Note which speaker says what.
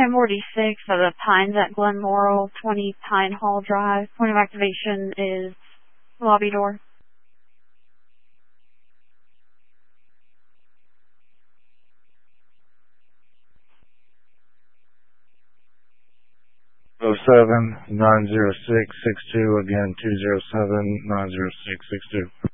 Speaker 1: 1046 of the Pines at Glen Morrow, 20 Pine Hall Drive. Point of activation is lobby door.
Speaker 2: Oh 07-906-62, again 207-906-62.